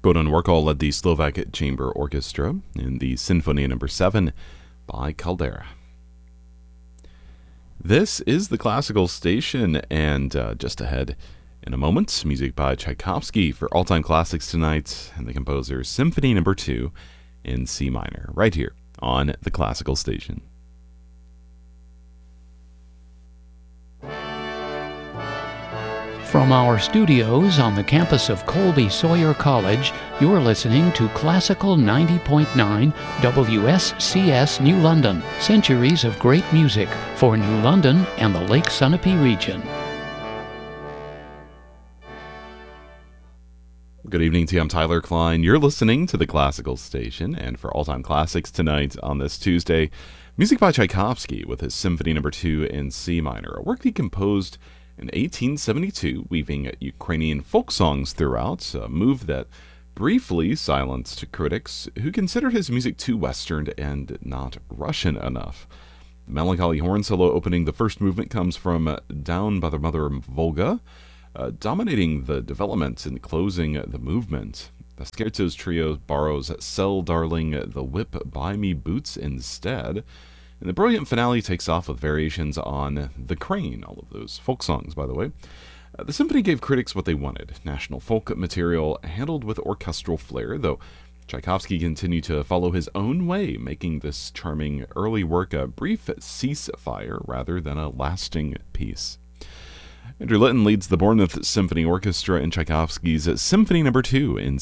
Bohdan Werkal led the Slovak Chamber Orchestra in the Sinfonia No. 7 by Caldera. This is the Classical Station, and just ahead in a moment, music by Tchaikovsky for all-time classics tonight, and the composer's Symphony No. 2 in C minor, right here on the Classical Station. From our studios on the campus of Colby Sawyer College, you're listening to Classical 90.9 WSCS New London, centuries of great music for New London and the Lake Sunapee region. Good evening to you. I'm Tyler Klein. You're listening to the Classical Station, and for all-time classics tonight on this Tuesday, music by Tchaikovsky with his Symphony No. 2 in C minor, a work he composed in 1872, weaving Ukrainian folk songs throughout, a move that briefly silenced critics who considered his music too Western and not Russian enough. The melancholy horn solo opening the first movement comes from Down by the Mother Volga, dominating the development and closing the movement. The Scherzo's trio borrows Sell Darling, the Whip, Buy Me Boots instead. And the brilliant finale takes off with variations on The Crane, all of those folk songs, by the way. The symphony gave critics what they wanted, national folk material handled with orchestral flair, though Tchaikovsky continued to follow his own way, making this charming early work a brief ceasefire rather than a lasting piece. Andrew Litton leads the Bournemouth Symphony Orchestra in Tchaikovsky's Symphony No. 2 in